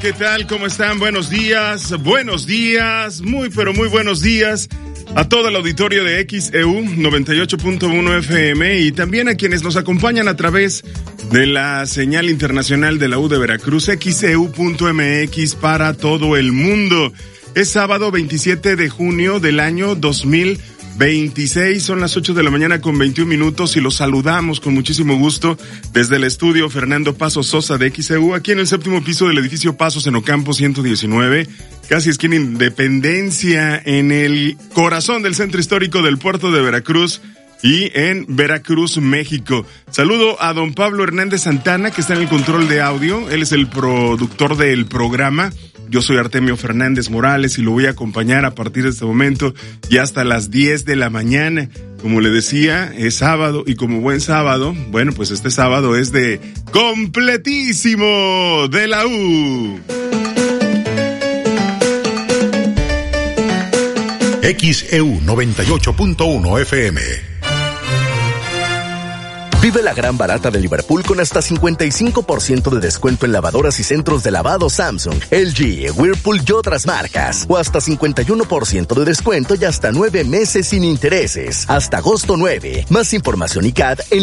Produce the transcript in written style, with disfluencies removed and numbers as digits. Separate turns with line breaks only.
¿qué tal? ¿Cómo están? Buenos días, muy pero muy buenos días a todo el auditorio de XEU 98.1 FM y también a quienes nos acompañan a través de la señal internacional de la U de Veracruz, XEU.mx para todo el mundo. Es sábado 27 de junio del año 2026, son las 8 de la mañana con 21 minutos y los saludamos con muchísimo gusto desde el estudio Fernando Pasos Sosa de XEU, aquí en el séptimo piso del edificio Pasos en Ocampo 119, casi esquina Independencia, en el corazón del centro histórico del puerto de Veracruz y en Veracruz, México. Saludo a don Pablo Hernández Santana, que está en el control de audio, él es el productor del programa. Yo soy Artemio Fernández Morales y lo voy a acompañar a partir de este momento y hasta las 10 de la mañana. Como le decía, es sábado y como buen sábado, bueno, pues este sábado es de completísimo de la U.
XEU 98.1 FM.
Vive la gran barata de Liverpool con hasta 55% de descuento en lavadoras y centros de lavado Samsung, LG, Whirlpool y otras marcas. O hasta 51% de descuento y hasta 9 meses sin intereses. Hasta agosto 9. Más información y CAD en